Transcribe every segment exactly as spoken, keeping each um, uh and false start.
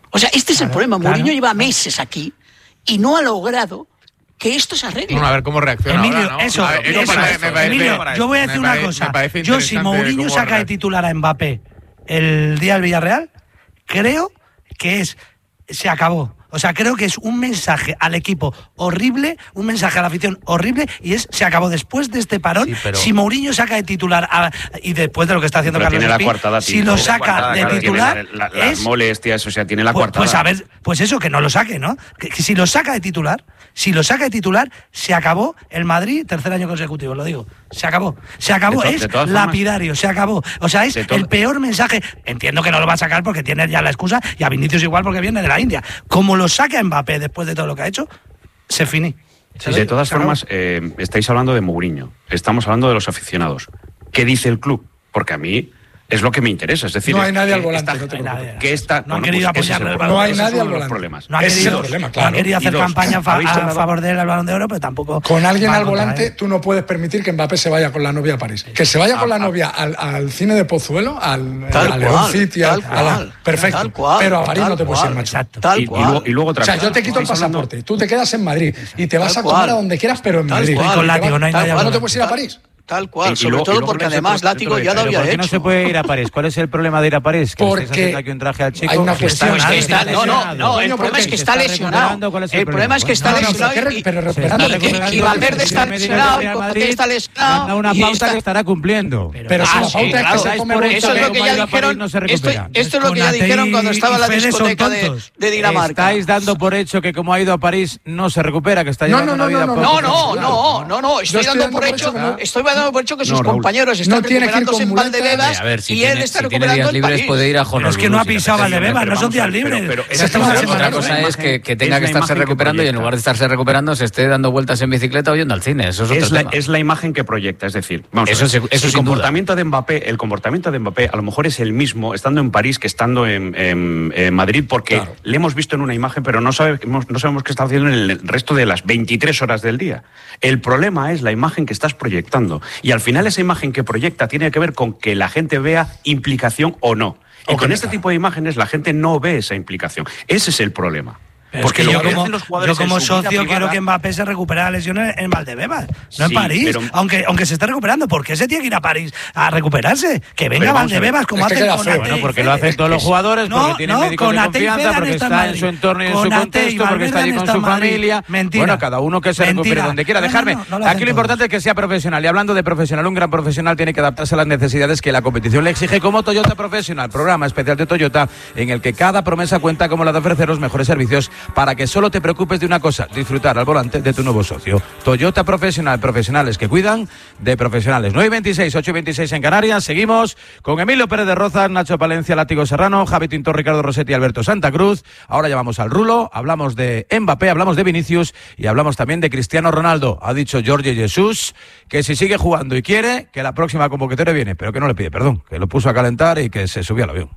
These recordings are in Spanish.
O sea, este es claro, el problema. claro. Mourinho lleva meses aquí y no ha logrado que esto se arregle. Bueno, a ver cómo reacciona Emilio, ahora, ¿no? eso, A ver, eso, me parece- me parece- Emilio, yo voy a decir me una parece- cosa. me parece Yo, si interesante Mourinho cómo saca de reacciona. titular a Mbappé el día del Villarreal, creo que es se acabó. O sea, creo que es un mensaje al equipo horrible, un mensaje a la afición horrible, y es se acabó después de este parón. Sí, pero- Si Mourinho saca de titular a- y después de lo que está haciendo Pero Carlos tiene la Espín, coartada, si tío. lo Tiene saca coartada, de claro, tiene titular, la- la- las es molestias, o sea, tiene la pues, coartada. pues a ver, pues eso, que no lo saque, ¿no? Que, que si lo saca de titular, si lo saca de titular, se acabó el Madrid, tercer año consecutivo, lo digo. Se acabó. Se acabó, De to- es de todas formas- lapidario, se acabó. O sea, es De to- el peor mensaje. Entiendo que no lo va a sacar porque tiene ya la excusa, y a Vinicius igual porque viene de la India. Como lo saca Mbappé después de todo lo que ha hecho, se finí. Sí, de todas Se acabó. formas, eh, estáis hablando de Mourinho, estamos hablando de los aficionados. ¿Qué dice el club? Porque a mí es lo que me interesa. Es decir, No hay nadie que al volante, esta- no te No hay preocupes. nadie. que esta, No han querido ese es el apoyarle el problema. No hay Esos nadie son al los volante. problemas. No ha Ese es el querido, problema, no claro. ha querido Y hacer dos, campaña fa- ¿habéis a hablado? favor del Balón de Oro, pero tampoco. Con alguien va al contra volante, él. tú no puedes permitir que Mbappé se vaya con la novia a París. Que se vaya con la novia al, al cine de Pozuelo, al, Tal al León cual, City, tal al, a la- cual, perfecto. tal cual, pero a París tal no te puedes ir, cual, macho. exacto. Tal Y, y cual. luego, y luego otra O sea, cosa. yo te quito el Estáis hablando- pasaporte, tú te quedas en Madrid y te vas Tal a comer cual. a donde quieras, pero en Tal Madrid. cual. Y Con te látigo, vas- no hay tal nadie cual, al no te puedes ir a volante. París. Tal cual, Y- y sobre luego- y todo luego porque ese además otro- Látigo otro ya lo detalle. había ¿Por qué no hecho. se puede ir a París? ¿Cuál es el problema de ir a París? Que le estáis Porque haciendo aquí un traje al chico. hay una que cuestión- está- Pues que está, no, no, no, el Coño, problema es porque que se está está lesionado. recuperando, ¿cuál es el El problema es que está No, no, lesionado pero y- pero Se recuperando- está y- y- recuperando y Valverde está el lesionado, Real y Madrid Koundé está lesionado, manda una y pauta está- que estará cumpliendo. Pero si Ah, la sí, pauta es que claro. se come Por bolsa Eso es de- lo que como ya ha ido a París, dijeron. no se Esto, recupera. esto es lo que ya Konate dijeron cuando y- estaba y la Fede son discoteca de, tontos. de Dinamarca. Estáis dando por hecho que como ha ido a París no se recupera, que está No, llevando no, una no, vida no, poco No, no, controlada. no, no, no, estoy Yo estoy dando dando por por hecho, hecho que no- estoy dando por hecho que sus No, Raúl. compañeros están No tiene que ir recuperándose con en muletas. Valdebebas A ver, si y tiene, él está si tiene recuperando días en libres París. puede ir a Pero es que no ha pisado Sí, Valdebebas, pero no son vamos a días ver, pero- libres. pero Esa esa es una es la semana Otra imagen- cosa libre. es que, que tenga es que la estarse imagen que recuperando y en proyecta. lugar de estarse recuperando se esté dando vueltas en bicicleta o yendo al cine. Eso es otro Es la, tema. es la imagen que proyecta, es decir, vamos a Eso ver, se- eso el sin duda. comportamiento de Mbappé, el comportamiento de Mbappé a lo mejor es el mismo estando en París que estando en, en- en Madrid, porque Claro. le hemos visto en una imagen, pero no sabemos, no sabemos qué está haciendo en el resto de las veintitrés horas del día. El problema es la imagen que estás proyectando, y al final esa imagen que proyecta tiene que ver con que la gente vea implicación o no. Y O con que- este tipo de imágenes la gente no ve esa implicación. Ese es el problema. Pero Porque es que lo yo que como, hacen los yo jugadores como en su vida socio quiero privada- que Mbappé se recupere la lesión en, en Valdebebas, no en Sí, París. pero- Aunque, aunque se esté recuperando, ¿por qué se tiene que ir a París a recuperarse? Que venga Pero a vamos a ver, Valdebebas como es que hacen queda con feo. Ate Bueno, y porque Fede. lo hacen todos los jugadores, No, porque tienen no, médico con de Ate y confianza, Fede han porque estado está en en su Madrid. entorno y en Con su Ate y contexto, porque Valverde está allí han con estado su en Madrid. familia. Mentira. Bueno, cada uno que se recupere Mentira. donde quiera. No, no, Dejarme. no, no lo hacen Aquí lo todos. importante es que sea profesional. Y hablando de profesional, un gran profesional tiene que adaptarse a las necesidades que la competición le exige, como Toyota Professional, programa especial de Toyota en el que cada promesa cuenta como la de ofrecer los mejores servicios para que solo te preocupes de una cosa: disfrutar al volante de tu nuevo socio. Toyota Professional, profesionales que cuidan de profesionales. nueve y veintiséis, ocho y veintiséis en Canarias. Seguimos con Emilio Pérez de Rozas, Nacho Palencia, Látigo Serrano, Javi Tintor, Ricardo Rossetti y Alberto Santa Cruz. Ahora llamamos al Rulo, hablamos de Mbappé, hablamos de Vinicius y hablamos también de Cristiano Ronaldo. Ha dicho Jorge Jesús que si sigue jugando y quiere, que la próxima convocatoria viene, pero que no le pide perdón, que lo puso a calentar y que se subió al avión.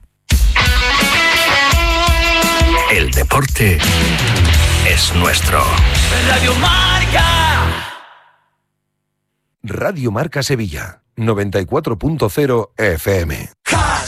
El deporte es nuestro. Radio Marca. Radio Marca Sevilla, noventa y cuatro punto cero F M.